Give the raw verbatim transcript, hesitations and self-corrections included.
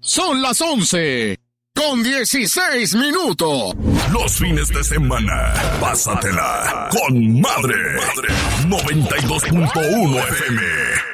Son las once con dieciséis minutos. Los fines de semana, pásatela con madre. noventa y dos punto uno F M.